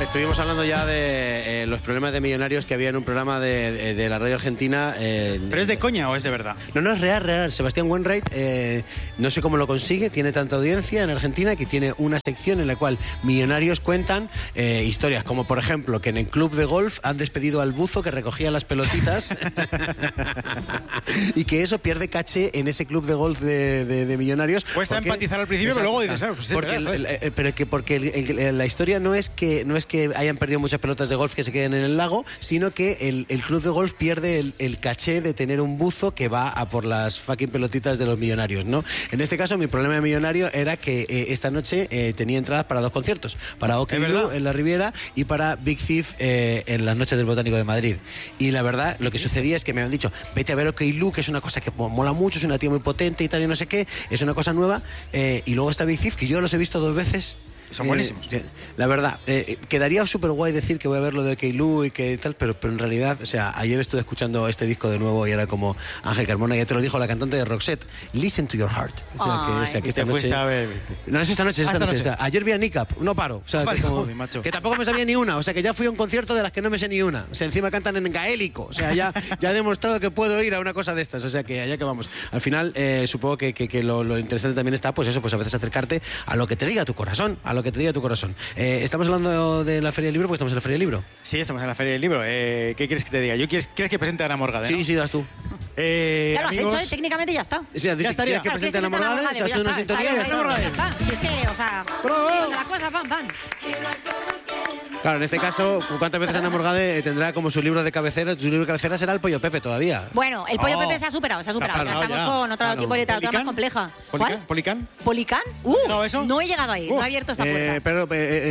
Estuvimos hablando ya de los problemas de millonarios que había en un programa de la radio argentina. ¿Pero es de coña o es de verdad? No, es real. Sebastián Wainwright, no sé cómo lo consigue, tiene tanta audiencia en Argentina que tiene una sección en la cual millonarios cuentan historias, como por ejemplo que en el club de golf han despedido al buzo que recogía las pelotitas y que eso pierde caché en ese club de golf de millonarios. Cuesta empatizar al principio, pero luego dices, porque la historia no es que hayan perdido muchas pelotas de golf que se queden en el lago, sino que el club de golf pierde el caché de tener un buzo que va a por las fucking pelotitas de los millonarios, ¿no? En este caso, mi problema de millonario era que esta noche tenía entradas para 2 conciertos, para OK Blue en la Riviera y para Big Thief en las noches del Botánico de Madrid. Y la verdad, lo que sucedía es que me habían dicho, vete a ver OK Blue, que es una cosa que mola mucho, es una tía muy potente y tal y no sé qué, es una cosa nueva, y luego está Big Thief, que yo los he visto 2 veces. Son buenísimos. La verdad, quedaría súper guay decir que voy a ver lo de Keilu y que tal, pero en realidad, o sea, ayer estuve escuchando este disco de nuevo y era como Ángel Carmona, ya te lo dijo la cantante de Roxette, Listen to Your Heart. O sea, que esta noche... fuiste a ver... No, es esta noche. O sea, ayer vi a Nick Up, no paro. O sea, que tampoco me sabía ni una, o sea, que ya fui a un concierto de las que no me sé ni una. O sea, encima cantan en gaélico, o sea, ya he demostrado que puedo ir a una cosa de estas, o sea, que allá que vamos. Al final, supongo que lo interesante también está, pues eso, pues a veces acercarte a lo que te diga tu corazón, estamos hablando de la Feria del Libro, pues estamos en la Feria del Libro. Sí, estamos en la Feria del Libro. ¿Qué quieres que te diga? ¿Quieres que presente a Ana Morgade? ¿no? Sí, das tú. Ya lo has hecho, técnicamente ya está. Sí, ya estaría. ¿Quieres que presente a Ana Morgade? O sea, es una sintonía. Ya está. Si es que, o sea, la cosa, van. Claro, en este caso, ¿cuántas veces Ana Morgade tendrá como su libro de cabecera? Su libro de cabecera será El Pollo Pepe todavía. Bueno, El Pollo Pepe se ha superado. O sea, estamos con otro tipo de literatura más compleja. ¿Cuál? ¿Policán? ¿Policán? No, ¿eso? No he llegado ahí, no he abierto esta puerta.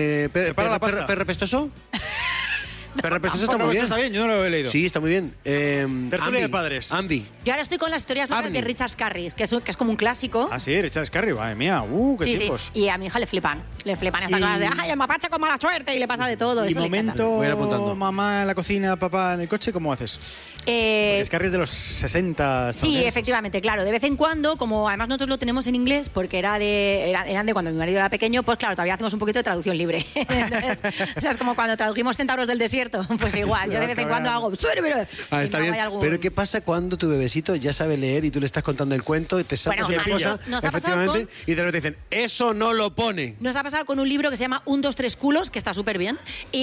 ¿Perro pestoso? Perro pestoso está muy bien. Está bien, yo no lo he leído. Sí, está muy bien. Tertulia de padres. Ambi. Yo ahora estoy con las historias de Richard Scarry, que es como un clásico. Ah, sí, Richard Scarry, madre mía. Qué tiempos. Sí. Y a mi hija le flipan estas cosas de ay, el mapache con mala suerte y le pasa de todo. Y eso momento, voy a ir apuntando. Mamá en la cocina, papá en el coche, ¿cómo haces? Porque Scarry es de los 60. Sí, efectivamente, claro. De vez en cuando, como además nosotros lo tenemos en inglés, porque eran de cuando mi marido era pequeño, pues claro, todavía hacemos un poquito de traducción libre. Entonces, o sea, es como cuando tradujimos Centauros del Desierto, pues igual. Yo de vez en cuando hago... está bien. Pero ¿qué pasa cuando tu bebecito ya sabe leer y tú le estás contando el cuento y te saltas una cosa, efectivamente, y de repente dicen, eso no lo pone? Nos ha pasado con un libro que se llama 1, 2, 3 culos, que está súper bien,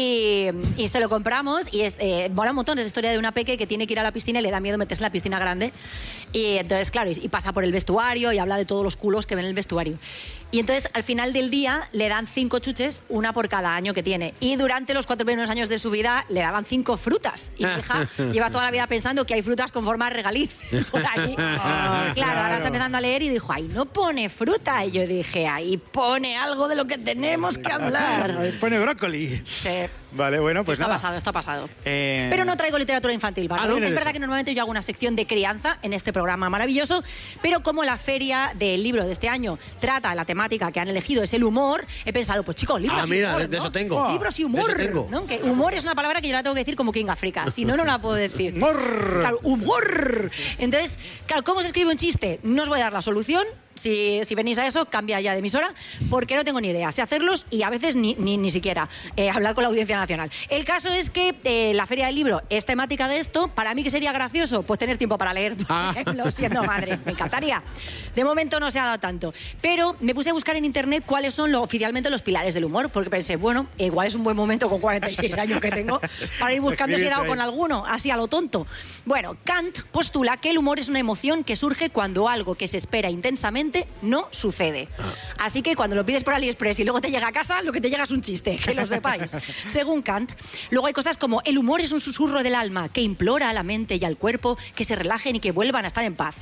y se lo compramos, y mola un montón. Es la historia de una peque que tiene que ir a la piscina y le da miedo meterse en la piscina grande. Y entonces, claro, y pasa por el vestuario y habla de todos los culos que ven en el vestuario. Y entonces, al final del día, le dan 5 chuches, una por cada año que tiene. Y durante los 4 primeros años de su vida, le daban 5 frutas. Y mi hija lleva toda la vida pensando que hay frutas con forma de regaliz por ahí. Claro, ahora está empezando a leer y dijo, ahí no pone fruta. Y yo dije, ahí pone algo de lo que tenemos que hablar. Ahí pone brócoli. Sí. Vale, bueno, pues esto nada. Esto ha pasado. Pero no traigo literatura infantil, ¿vale? Es verdad que normalmente yo hago una sección de crianza en este programa maravilloso, pero como la feria del libro de este año trata la temática que han elegido, es el humor, he pensado, pues chicos, libros y humor, de ¿no? eso tengo. Libros y humor, ¿no? Que humor es una palabra que yo la tengo que decir como King Africa, si no, no la puedo decir. Humor. Claro, humor. Entonces, claro, ¿cómo se escribe un chiste? No os voy a dar la solución. Si venís a eso, cambia ya de emisora, porque no tengo ni idea. Sé hacerlos y a veces ni siquiera hablar con la Audiencia Nacional. El caso es que la Feria del Libro es temática de esto. Para mí, ¿qué sería gracioso? Pues tener tiempo para leer, por ejemplo, siendo madre. Me encantaría. De momento no se ha dado tanto. Pero me puse a buscar en internet cuáles son oficialmente los pilares del humor, porque pensé, bueno, igual es un buen momento con 46 años que tengo para ir buscando si he dado con alguno, así a lo tonto. Bueno, Kant postula que el humor es una emoción que surge cuando algo que se espera intensamente no sucede. Así que cuando lo pides por AliExpress y luego te llega a casa, lo que te llega es un chiste, que lo sepáis. Según Kant, luego hay cosas como el humor es un susurro del alma que implora a la mente y al cuerpo que se relajen y que vuelvan a estar en paz.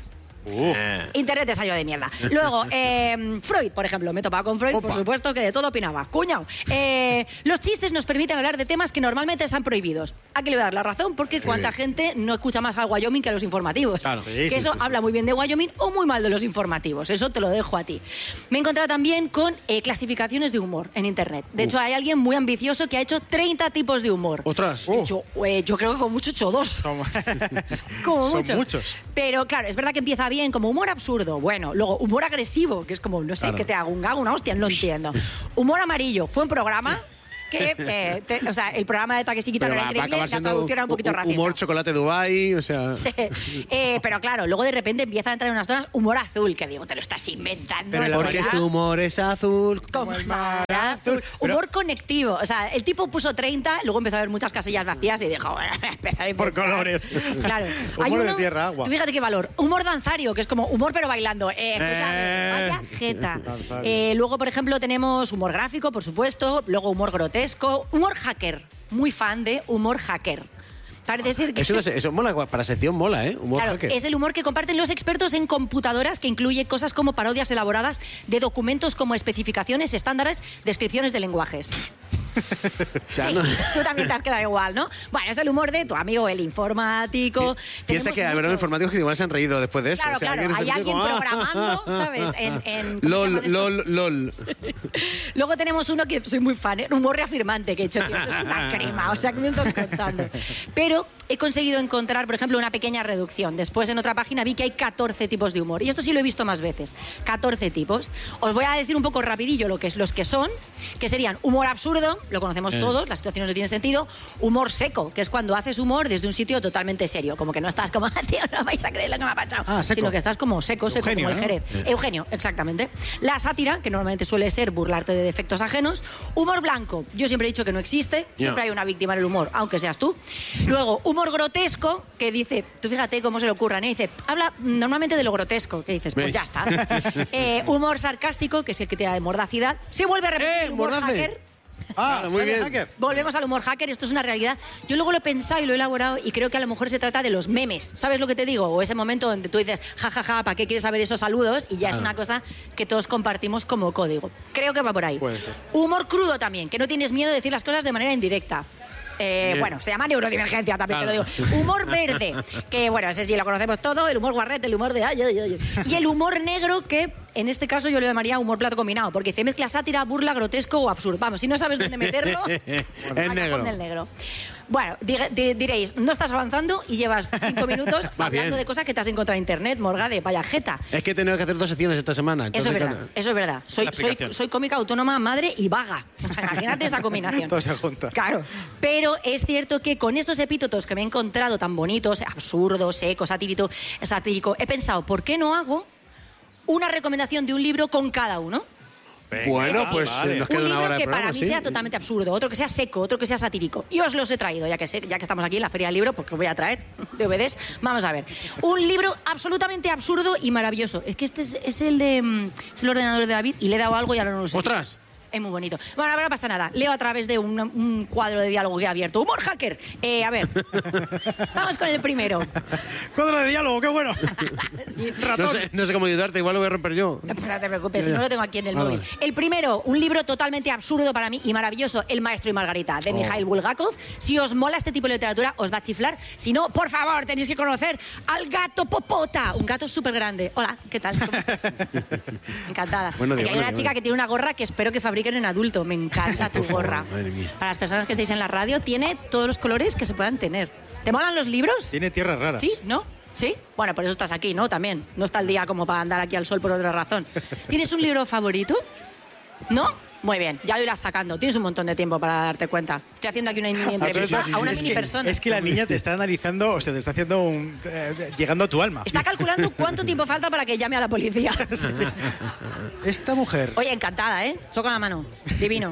Internet es algo de mierda. Luego, Freud, por ejemplo. Me he topado con Freud, por supuesto, que de todo opinaba. Cuñao. Los chistes nos permiten hablar de temas que normalmente están prohibidos. ¿A qué le voy a dar la razón? Porque cuánta gente no escucha más al Wyoming que a los informativos. Claro. Que eso habla muy bien de Wyoming o muy mal de los informativos. Eso te lo dejo a ti. Me he encontrado también con clasificaciones de humor en Internet. De hecho, hay alguien muy ambicioso que ha hecho 30 tipos de humor. ¿Otras? Yo creo que con mucho he hecho 2. Como mucho. Son muchos. Pero claro, es verdad que empieza bien como humor absurdo. Bueno, luego humor agresivo, que es como, no sé, que te haga un gago, una hostia, no entiendo. Humor amarillo, fue un programa. que o sea, el programa de Takeshiki no era increíble, la traducción era un poquito racista. Humor chocolate Dubai, o sea... Sí. Pero claro, luego de repente empieza a entrar en unas zonas humor azul, que digo, te lo estás inventando. Porque tu humor es azul. Como el mar azul. Humor conectivo. O sea, el tipo puso 30, luego empezó a ver muchas casillas vacías y dijo, empezar a inventar. Por colores. Claro. Humor de tierra, agua. Tú fíjate qué valor. Humor danzario, que es como humor pero bailando. Vaya jeta. Luego, por ejemplo, tenemos humor gráfico, por supuesto. Luego humor grotesco. Humor hacker. Muy fan de humor hacker. Parece ser que... Eso mola, para sección mola, ¿eh? Humor hacker. Es el humor que comparten los expertos en computadoras, que incluye cosas como parodias elaboradas de documentos como especificaciones, estándares, descripciones de lenguajes. Sí, tú también te has quedado igual, ¿no? Bueno, es el humor de tu amigo el informático. Piensa que hay informáticos que igual se han reído después de eso. Claro, o sea, claro, hay alguien programando, ¿sabes? LOL. Luego tenemos uno que soy muy fan, humor reafirmante, que he hecho, tío, eso es una crema, o sea, ¿qué me estás contando? Pero he conseguido encontrar, por ejemplo, una pequeña reducción. Después en otra página vi que hay 14 tipos de humor. Y esto sí lo he visto más veces. 14 tipos. Os voy a decir un poco rapidillo los que son, que serían humor absurdo, lo conocemos todos, la situación no tiene sentido. Humor seco, que es cuando haces humor desde un sitio totalmente serio, como que no estás como, tío, no vais a creer lo que me ha pasado, sino que estás como seco, Eugenio, como el Jerez. Eugenio, exactamente. La sátira, que normalmente suele ser burlarte de defectos ajenos. Humor blanco, yo siempre he dicho que no existe, siempre hay una víctima en el humor, aunque seas tú. Luego, humor grotesco, que dice, tú fíjate cómo se le ocurran, dice, habla normalmente de lo grotesco, que dices, pues ya está. Humor sarcástico, que es el que te da de mordacidad. Se vuelve a repetir el humor hacker. Muy bien. Hacker. Volvemos al humor hacker, esto es una realidad. Yo luego lo he pensado y lo he elaborado y creo que a lo mejor se trata de los memes. ¿Sabes lo que te digo? O ese momento donde tú dices, jajaja, ¿para qué quieres saber esos saludos? Y ya es una cosa que todos compartimos como código. Creo que va por ahí. Puede ser. Humor crudo también, que no tienes miedo de decir las cosas de manera indirecta. Bueno, se llama neurodivergencia, también te lo digo. Humor verde, que bueno, ese sí lo conocemos todo, el humor guarrete, el humor de ay. Y el humor negro, que en este caso yo le llamaría humor plato combinado, porque se mezcla sátira, burla, grotesco o absurdo. Vamos, si no sabes dónde meterlo, el negro. Bueno, diréis, no estás avanzando y llevas 5 minutos hablando de cosas que te has encontrado en internet, Morgade, vaya jeta. Es que he tenido que hacer 2 secciones esta semana. Eso es verdad. Soy cómica autónoma, madre y vaga. O sea, imagínate esa combinación. Todo se junta. Claro. Pero es cierto que con estos epítetos que me he encontrado tan bonitos, absurdo, seco, satírico, he pensado, ¿por qué no hago una recomendación de un libro con cada uno? Bueno, pues nos queda un una hora libro de que programa, para mí sea totalmente absurdo, otro que sea seco, otro que sea satírico. Y os los he traído, ya que estamos aquí en la Feria del Libro, porque os voy a traer DVDs. Vamos a ver. Un libro absolutamente absurdo y maravilloso. Es que este es el ordenador de David y le he dado algo y ahora no lo sé. ¡Ostras! Es muy bonito. Bueno, ahora no pasa nada. Leo a través de un cuadro de diálogo que he abierto. ¡Humor hacker! A ver, vamos con el primero. Cuadro de diálogo, qué bueno. Sí. No sé cómo ayudarte, igual lo voy a romper yo. No te preocupes, si no lo tengo aquí en el móvil. Vale. El primero, un libro totalmente absurdo para mí y maravilloso, El maestro y Margarita, de Mikhail Bulgakov. Si os mola este tipo de literatura, os va a chiflar. Si no, por favor, tenéis que conocer al gato Popota, un gato súper grande. Hola, ¿qué tal? ¿Cómo estás? Encantada. Hay una chica que tiene una gorra que espero que fabriquen en adulto. Me encanta tu gorra. Madre mía. Para las personas que estéis en la radio, tiene todos los colores que se puedan tener. ¿Te molan los libros? Tiene tierras raras. ¿Sí? ¿No? ¿Sí? Bueno, por eso estás aquí, ¿no? También. No está el día como para andar aquí al sol por otra razón. ¿Tienes un libro favorito? ¿No? Muy bien, ya lo irás sacando. Tienes un montón de tiempo para darte cuenta. Estoy haciendo aquí una mini entrevista a una mini persona. Es que la niña te está analizando, o sea, te está haciendo llegando a tu alma. Está calculando cuánto tiempo falta para que llame a la policía. Esta mujer... Oye, encantada, ¿eh? Choco la mano. Divino.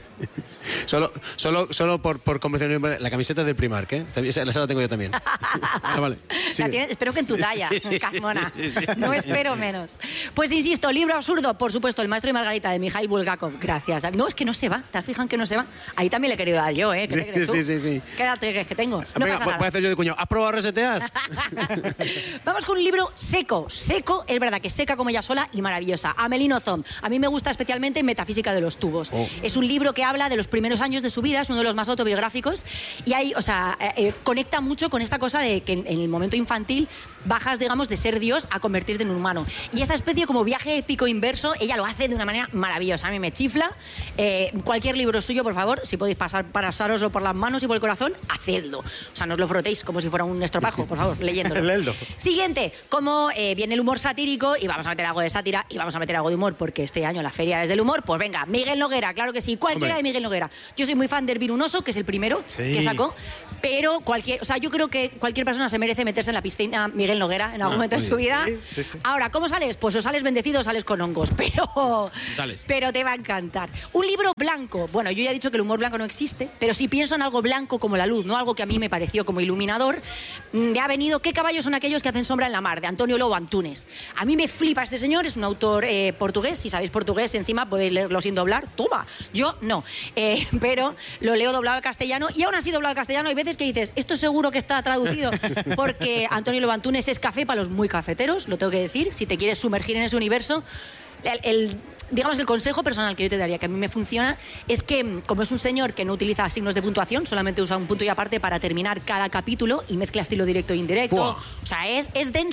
Solo por convención, la camiseta del Primark, ¿eh? Esa la tengo yo también. Vale. La tienes, espero que en tu talla, Casmona. No espero menos. Pues insisto, libro absurdo, por supuesto, El maestro y Margarita, de Mikhail Bulgakov. Gracias. No, es que no se va. ¿Te has fijado que no se va? Ahí también le he querido dar yo, ¿eh? ¿Qué te crees tú? Sí. ¿Qué edad te crees que tengo? No Venga, pasa nada. voy a hacer yo de cuñado. ¿Has probado a resetear? Vamos con un libro seco. Seco, es verdad que seca como ella sola y maravillosa. Amélie Nothomb. A mí me gusta especialmente Metafísica de los tubos. Es un libro que habla de los primeros años de su vida, es uno de los más autobiográficos y ahí, o sea, conecta mucho con esta cosa de que en el momento infantil bajas, digamos, de ser Dios a convertirte en un humano. Y esa especie como viaje épico inverso, ella lo hace de una manera maravillosa. A mí me chifla. Cualquier libro suyo, por favor, si podéis pasároslo por las manos y por el corazón, hacedlo. O sea, no os lo frotéis como si fuera un estropajo, por favor, leyéndolo. Leedlo. Siguiente, como viene el humor satírico y vamos a meter algo de sátira y vamos a meter algo de humor porque este año la feria es del humor, pues venga, Miguel Noguera, claro que sí. Cualquier de Miguel Noguera. Yo soy muy fan de Hervir un oso, que es el primero que sacó, pero yo creo que cualquier persona se merece meterse en la piscina Miguel Noguera en algún momento de su vida. Sí. Ahora, ¿cómo sales? Pues o sales bendecido o sales con hongos, pero te va a encantar. Un libro blanco. Bueno, yo ya he dicho que el humor blanco no existe, pero si pienso en algo blanco como la luz, no algo que a mí me pareció como iluminador, me ha venido ¿Qué caballos son aquellos que hacen sombra en la mar?, de Antonio Lobo Antunes. A mí me flipa este señor, es un autor portugués. Si sabéis portugués, encima podéis leerlo sin doblar. Toma, yo no. Pero lo leo doblado al castellano, y aún así doblado al castellano hay veces que dices, esto seguro que está traducido, porque Antonio Lobo Antunes es café para los muy cafeteros, lo tengo que decir. Si te quieres sumergir en ese universo, digamos, el consejo personal que yo te daría, que a mí me funciona, es que, como es un señor que no utiliza signos de puntuación, solamente usa un punto y aparte para terminar cada capítulo y mezcla estilo directo e indirecto. ¡Buah! O sea, es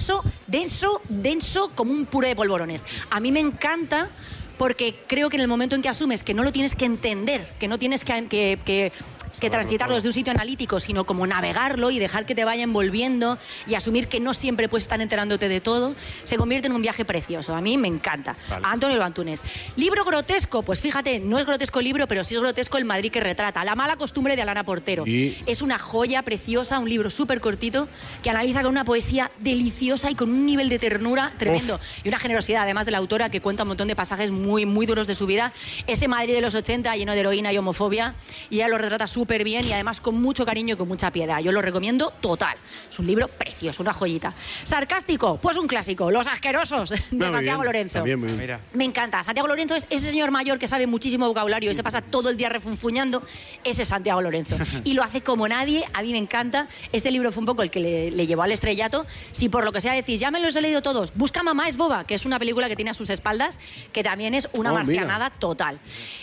denso como un puré de polvorones. A mí me encanta porque creo que en el momento en que asumes que no lo tienes que entender, que no tienes que transitarlo desde un sitio analítico, sino como navegarlo y dejar que te vaya envolviendo y asumir que no siempre puedes estar enterándote de todo, se convierte en un viaje precioso. A mí me encanta. Vale. A Antonio Lobo Antunes. Libro grotesco, pues fíjate, no es grotesco el libro, pero sí es grotesco el Madrid que retrata. La mala costumbre de Alana Portero. Es una joya preciosa, un libro súper cortito que analiza con una poesía deliciosa y con un nivel de ternura tremendo. Y una generosidad, además de la autora, que cuenta un montón de pasajes muy, muy duros de su vida. Ese Madrid de los 80 lleno de heroína y homofobia, y ella lo retrata súper bien y además con mucho cariño y con mucha piedad. Yo lo recomiendo total. Es un libro precioso, una joyita. Sarcástico, pues un clásico, Los asquerosos, de Santiago Lorenzo. También muy bien. Me encanta. Santiago Lorenzo es ese señor mayor que sabe muchísimo vocabulario y se pasa todo el día refunfuñando. Ese es Santiago Lorenzo. Y lo hace como nadie. A mí me encanta. Este libro fue un poco el que le llevó al estrellato. Si por lo que sea decís, ya me los he leído todos, busca Mamá es boba, que es una película que tiene a sus espaldas, que también es una marcianada total.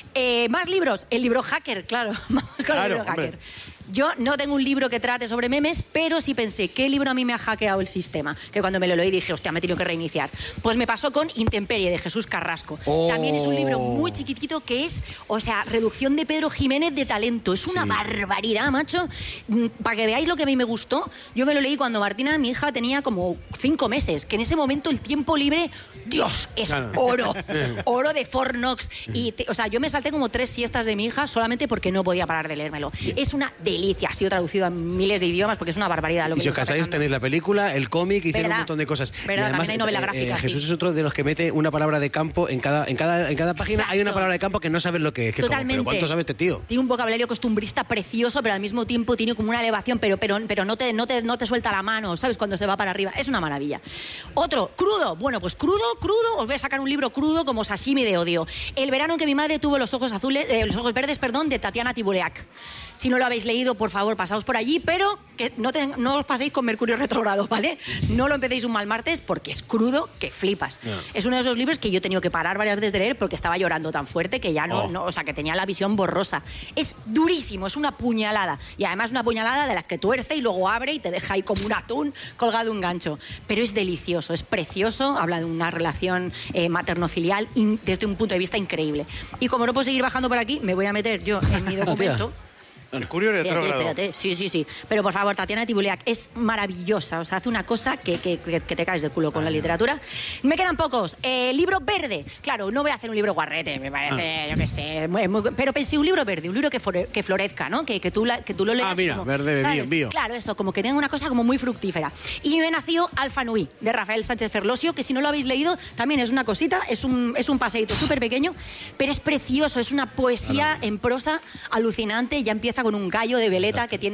Más libros. El libro Hacker, claro. Vamos con el libro Hacker. Yo no tengo un libro que trate sobre memes, pero sí pensé, ¿qué libro a mí me ha hackeado el sistema? Que cuando me lo leí dije, hostia, me he tenido que reiniciar. Pues me pasó con Intemperie, de Jesús Carrasco. También es un libro muy chiquitito que es, o sea, reducción de Pedro Jiménez de talento. Es una barbaridad, macho. Para que veáis lo que a mí me gustó, yo me lo leí cuando Martina, mi hija, tenía como 5 meses, que en ese momento el tiempo libre, Dios, es oro. Oro de Fornox. Y o sea, yo me salté como 3 siestas de mi hija solamente porque no podía parar de leérmelo. Es una delicia. Ha sido traducido a miles de idiomas porque es una barbaridad. Y si os casáis tenéis la película, el cómic, hicieron un montón de cosas. Y además, también hay novela gráfica. Jesús es otro de los que mete una palabra de campo en cada página. Hay una palabra de campo que no sabes lo que es. Totalmente. ¿Pero cuánto sabe este tío? Tiene un vocabulario costumbrista precioso, pero al mismo tiempo tiene como una elevación, pero no te suelta la mano, ¿sabes? Cuando se va para arriba. Es una maravilla. Otro, crudo. Bueno, pues crudo. Os voy a sacar un libro crudo como sashimi de odio. El verano en que mi madre tuvo los ojos verdes, de Tatiana Tibuleac. Si no lo habéis leído, por favor, pasaos por allí, pero que no os paséis con Mercurio retrógrado, ¿vale? No lo empecéis un mal martes porque es crudo que flipas. No. Es uno de esos libros que yo he tenido que parar varias veces de leer porque estaba llorando tan fuerte que ya o sea, que tenía la visión borrosa. Es durísimo, es una puñalada. Y además una puñalada de las que tuerce y luego abre y te deja ahí como un atún colgado de un gancho. Pero es delicioso, es precioso, habla de una relación materno-filial desde un punto de vista increíble. Y como no puedo seguir bajando por aquí, me voy a meter yo en mi documento. Mercurio retrógrado. Espérate. Sí. Pero por favor, Tatiana Tibuleac es maravillosa. O sea, hace una cosa que te caes de culo con la literatura. Me quedan pocos. Libro verde. Claro, no voy a hacer un libro guarrete, me parece, yo qué sé. Pero pensé un libro verde, un libro que florezca, ¿no? Que tú lo leas. Mira, como, verde, bio. Claro, eso, como que tenga una cosa como muy fructífera. Y me nació Alfa Nui, de Rafael Sánchez Ferlosio, que si no lo habéis leído, también es una cosita, es un paseíto súper pequeño, pero es precioso, es una poesía en prosa alucinante. Ya empieza con un gallo de veleta que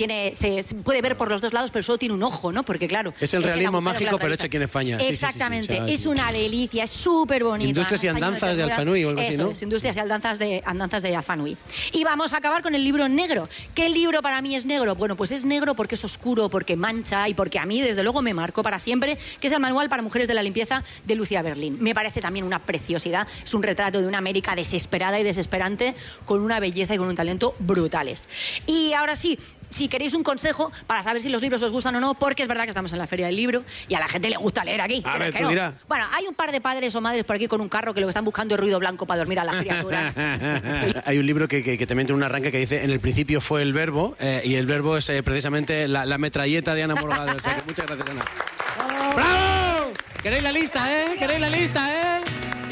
se puede ver por los dos lados, pero solo tiene un ojo, ¿no? Porque claro... Es el realismo mágico, pero hecho aquí en España. Exactamente, sí. Es una delicia, es súper bonita. Industrias y andanzas de Alfa Nui o algo así, ¿no? Es, Industrias y andanzas de Alfa Nui. Y vamos a acabar con el libro negro. ¿Qué libro para mí es negro? Bueno, pues es negro porque es oscuro, porque mancha y porque a mí, desde luego, me marcó para siempre, que es el Manual para Mujeres de la Limpieza de Lucia Berlín. Me parece también una preciosidad. Es un retrato de una América desesperada y desesperante, con una belleza y con un talento brutales. Y ahora sí, si queréis un consejo para saber si los libros os gustan o no, porque es verdad que estamos en la Feria del Libro y a la gente le gusta leer aquí. A ver, tú dirás. Bueno, hay un par de padres o madres por aquí con un carro que lo que están buscando es ruido blanco para dormir a las criaturas. Hay un libro que también tiene un arranque que dice: en el principio fue el verbo, y el verbo es precisamente la metralleta de Ana Morgado. O sea que muchas gracias, Ana. ¡Bravo! ¿Queréis la lista, eh?